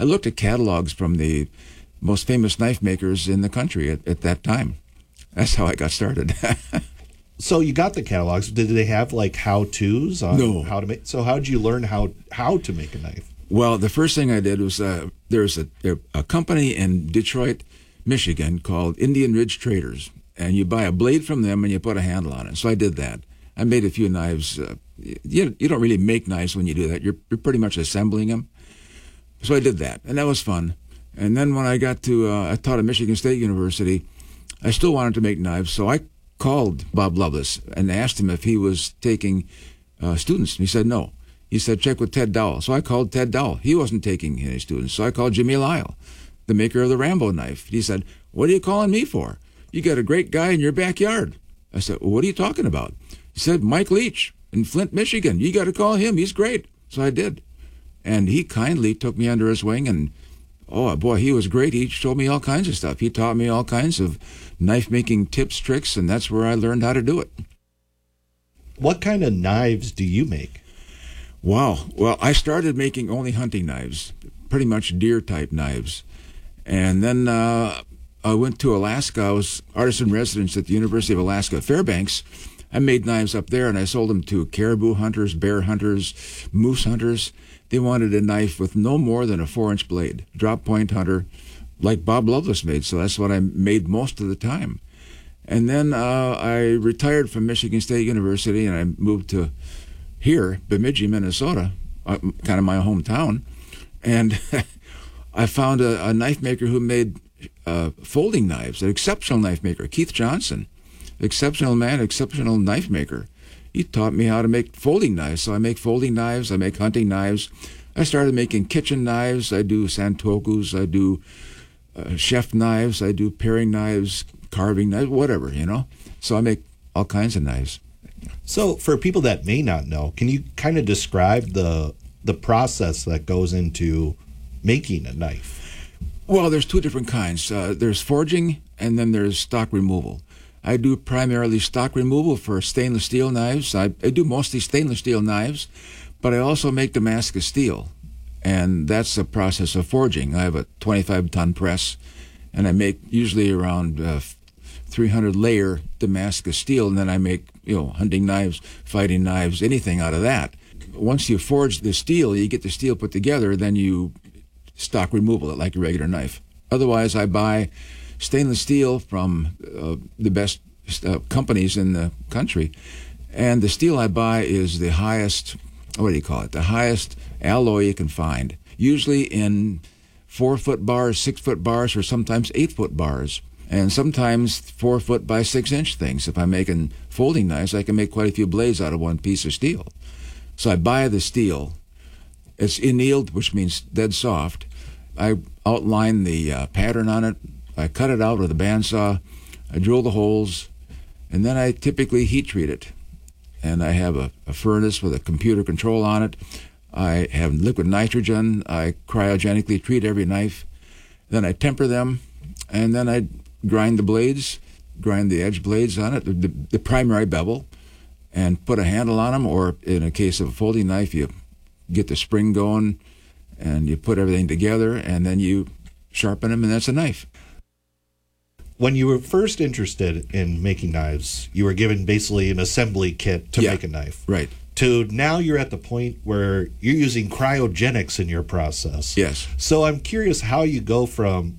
I looked at catalogs from the most famous knife makers in the country at that time. That's how I got started. So you got the catalogs. Did they have like how-tos on No. how to make? So how did you learn how to make a knife? Well, the first thing I did was there's a company in Detroit, Michigan called Indian Ridge Traders, and you buy a blade from them and you put a handle on it. So I did that. I made a few knives. You don't really make knives when you do that. You're pretty much assembling them. So I did that, and that was fun. And then when I got to, I taught at Michigan State University, I still wanted to make knives, so I called Bob Loveless and asked him if he was taking students. He said no. He said, check with Ted Dowell. So I called Ted Dowell. He wasn't taking any students. So I called Jimmy Lyle, the maker of the Rambo knife. He said, what are you calling me for? You got a great guy in your backyard. I said, well, what are you talking about? He said, Mike Leach in Flint, Michigan. You got to call him. He's great. So I did. And he kindly took me under his wing, and oh, boy, he was great. He showed me all kinds of stuff. He taught me all kinds of knife-making tips, tricks, and that's where I learned how to do it. What kind of knives do you make? Wow. Well, I started making only hunting knives, pretty much deer-type knives. And then I went to Alaska. I was artist in residence at the University of Alaska Fairbanks. I made knives up there, and I sold them to caribou hunters, bear hunters, moose hunters. They wanted a knife with no more than a 4-inch blade, drop point hunter, like Bob Loveless made. So that's what I made most of the time. And then I retired from Michigan State University, and I moved to here, Bemidji, Minnesota, kind of my hometown. And I found a knife maker who made folding knives, an exceptional knife maker, Keith Johnson. Exceptional man, exceptional knife maker. He taught me how to make folding knives. So I make folding knives, I make hunting knives. I started making kitchen knives. I do santokus, I do chef knives, I do paring knives, carving knives, whatever, you know. So I make all kinds of knives. So for people that may not know, can you kind of describe the process that goes into making a knife? Well, there's two different kinds. There's forging, and then there's stock removal. I do primarily stock removal for stainless steel knives. I do mostly stainless steel knives, but I also make Damascus steel, and that's a process of forging. I have a 25-ton press, and I make usually around 300 layer Damascus steel, and then I make, hunting knives, fighting knives, anything out of that. Once you forge the steel, you get the steel put together, then you stock removal it like a regular knife. Otherwise, I buy stainless steel from the best companies in the country, and the steel I buy is the highest, the highest alloy you can find, usually in 4-foot bars, 6-foot bars, or sometimes 8-foot bars, and sometimes 4-foot by 6-inch things. If I'm making folding knives, I can make quite a few blades out of one piece of steel. So I buy the steel. It's annealed, which means dead soft. I outline the pattern on it. I cut it out with a bandsaw. I drill the holes, and then I typically heat treat it. And I have a furnace with a computer control on it. I have liquid nitrogen. I cryogenically treat every knife. Then I temper them, and then I grind the blades, grind the edge blades on it, the primary bevel, and put a handle on them. Or in a case of a folding knife, you get the spring going, and you put everything together, and then you sharpen them, and that's a knife. When you were first interested in making knives, you were given basically an assembly kit to make a knife. Right. To now you're at the point where you're using cryogenics in your process. Yes. So I'm curious how you go from,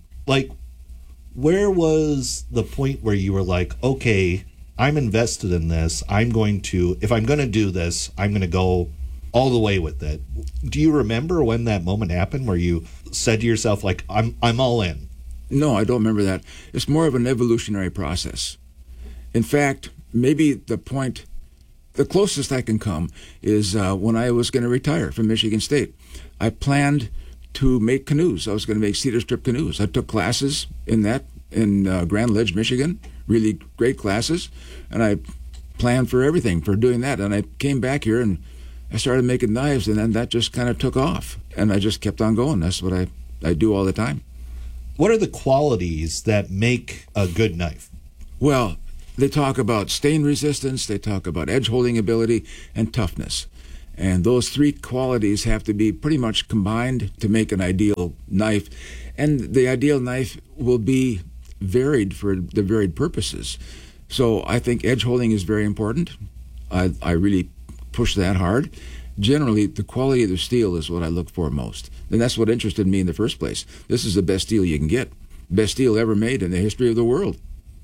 where was the point where you were like, okay, I'm invested in this. If I'm going to do this, I'm going to go all the way with it. Do you remember when that moment happened where you said to yourself, I'm all in? No, I don't remember that. It's more of an evolutionary process. In fact, maybe the closest I can come is when I was going to retire from Michigan State. I planned to make canoes. I was going to make cedar strip canoes. I took classes in Grand Ledge, Michigan, really great classes, and I planned for everything for doing that. And I came back here and I started making knives, and then that just kind of took off, and I just kept on going. That's what I do all the time. What are the qualities that make a good knife? Well, they talk about stain resistance, they talk about edge holding ability, and toughness. And those three qualities have to be pretty much combined to make an ideal knife. And the ideal knife will be varied for the varied purposes. So I think edge holding is very important. I really push that hard. Generally, the quality of the steel is what I look for most. And that's what interested me in the first place. This is the best steel you can get. Best steel ever made in the history of the world.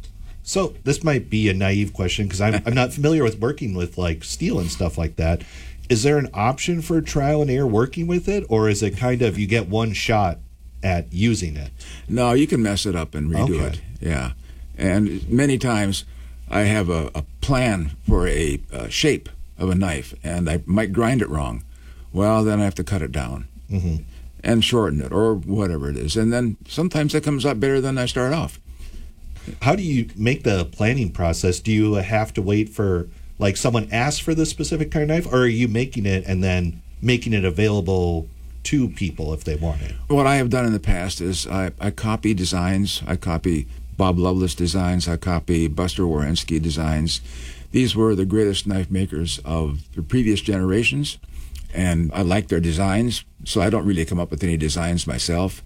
So this might be a naive question because I'm not familiar with working with like steel and stuff like that. Is there an option for trial and error working with it, or is it kind of you get one shot at using it? No, you can mess it up and redo it. Yeah. And many times I have a plan for a shape of a knife, and I might grind it wrong. Well, then I have to cut it down and shorten it or whatever it is. And then sometimes it comes out better than I start off. How do you make the planning process? Do you have to wait for, like, someone asks for this specific kind of knife, or are you making it and then making it available to people if they want it? What I have done in the past is I copy designs. I copy Bob Loveless designs. I copy Buster Warinsky designs. These were the greatest knife makers of the previous generations, and I like their designs, so I don't really come up with any designs myself.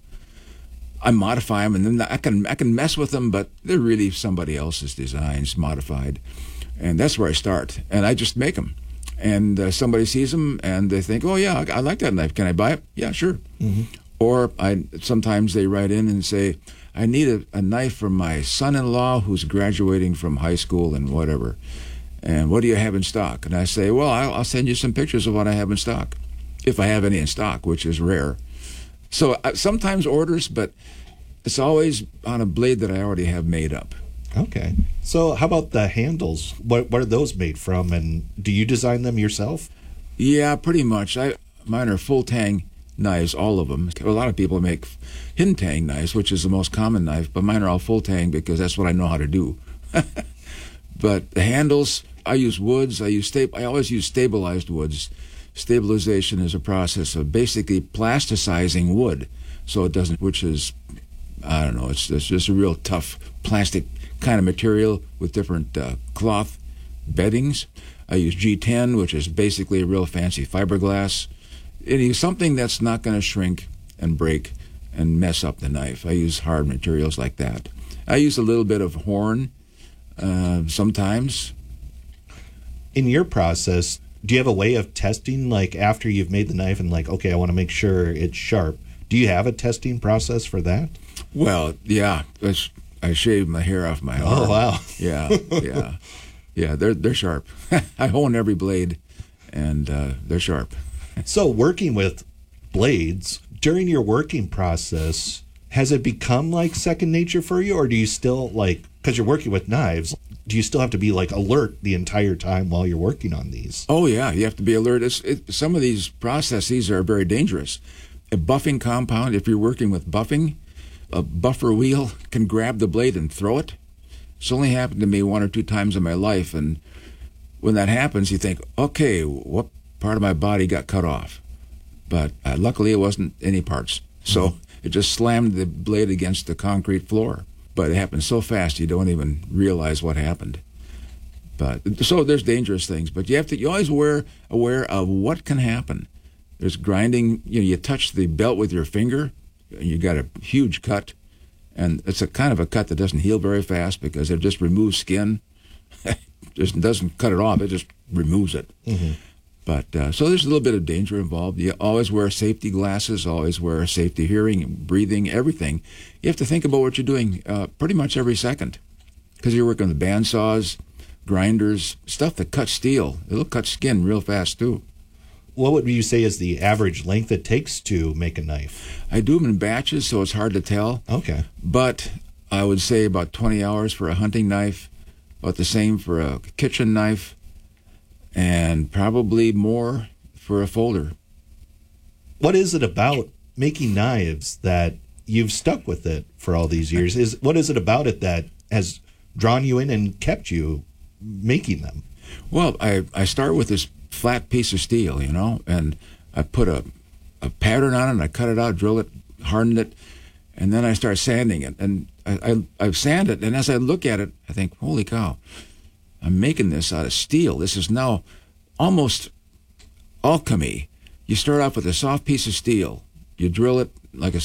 I modify them, and then I can mess with them, but they're really somebody else's designs modified, and that's where I start. And I just make them, and somebody sees them, and they think, "Oh yeah, I like that knife. Can I buy it?" Yeah, sure. Or sometimes they write in and say, "I need a knife for my son-in-law who's graduating from high school and whatever. And what do you have in stock?" And I say, "Well, I'll send you some pictures of what I have in stock, if I have any in stock, which is rare." So sometimes orders, but it's always on a blade that I already have made up. Okay. So how about the handles? What are those made from, and do you design them yourself? Yeah, pretty much. Mine are full tang knives, all of them. A lot of people make hidden tang knives, which is the most common knife, but mine are all full tang because that's what I know how to do. But the handles, I use woods. I always use stabilized woods. Stabilization is a process of basically plasticizing wood, so it doesn't, which is, I don't know, it's just a real tough plastic kind of material with different cloth beddings. I use G10, which is basically a real fancy fiberglass. It is something that's not going to shrink and break and mess up the knife. I use hard materials like that. I use a little bit of horn sometimes. In your process, do you have a way of testing, like after you've made the knife and like, okay, I want to make sure it's sharp? Do you have a testing process for that? Well, yeah. I shaved my hair off my arm. Oh, wow. Yeah, they're sharp. I hone every blade, and they're sharp. So working with blades, during your working process, has it become like second nature for you, or do you still, like, because you're working with knives, do you still have to be like alert the entire time while you're working on these? Oh yeah, you have to be alert. Some of these processes are very dangerous. A buffing compound, if you're working with buffing, a buffer wheel can grab the blade and throw it. It's only happened to me one or two times in my life, and when that happens, you think, okay, what part of my body got cut off? But luckily it wasn't any parts. So it just slammed the blade against the concrete floor. But it happens so fast you don't even realize what happened. But so there's dangerous things, but you always aware of what can happen. There's grinding. You touch the belt with your finger, and you got a huge cut, and it's a kind of a cut that doesn't heal very fast because it just removes skin. Just doesn't cut it off; it just removes it. But so there's a little bit of danger involved. You always wear safety glasses, always wear safety hearing, breathing, everything. You have to think about what you're doing pretty much every second because you're working with bandsaws, grinders, stuff that cuts steel. It'll cut skin real fast, too. What would you say is the average length it takes to make a knife? I do them in batches, so it's hard to tell. Okay. But I would say about 20 hours for a hunting knife, about the same for a kitchen knife, and probably more for a folder. What is it about making knives that you've stuck with it for all these years? What is it about it that has drawn you in and kept you making them? Well, I start with this flat piece of steel, and I put a pattern on it, and I cut it out, drill it, harden it, and then I start sanding it. And I sand it, and as I look at it, I think, holy cow, I'm making this out of steel. This is now almost alchemy. You start off with a soft piece of steel. You drill it like a